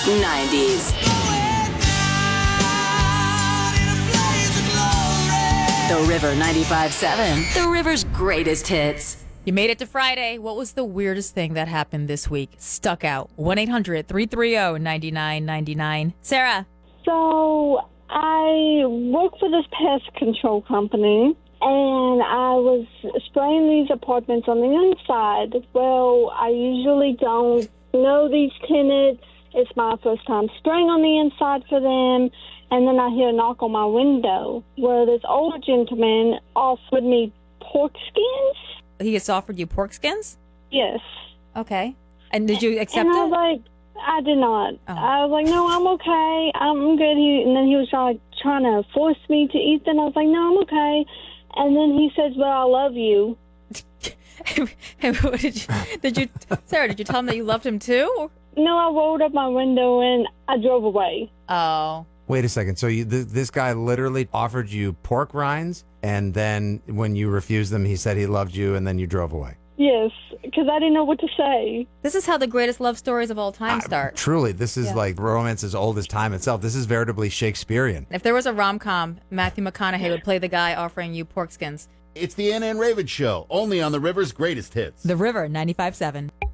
90s. The River 95.7. The River's greatest hits. You made it to Friday. What was the weirdest thing that happened this week? Stuck out. 1-800-330-9999. Sarah. So I work for this pest control company, and I was spraying these apartments on the inside. Well, I usually don't know these tenants. It's my first time spraying on the inside for them. And then I hear a knock on my window where this older gentleman offered me pork skins. He just offered you pork skins? Yes. Okay. And did you accept and I it? was like, I did not. Oh. I was like, no, I'm okay. I'm good. And then he was trying to force me to eat them. I was like, no, I'm okay. And then he says, well, I love you. And what did you, Sarah, did you tell him that you loved him too? No, I rolled up my window and I drove away. Oh. Wait a second. So this guy literally offered you pork rinds, and then when you refused them, he said he loved you, and then you drove away. Yes, because I didn't know what to say. This is how the greatest love stories of all time start. Truly, this is like romance as old as time itself. This is veritably Shakespearean. If there was a rom-com, Matthew McConaughey would play the guy offering you pork skins. It's the Anna and Raven Show, only on the River's greatest hits. The River 95.7.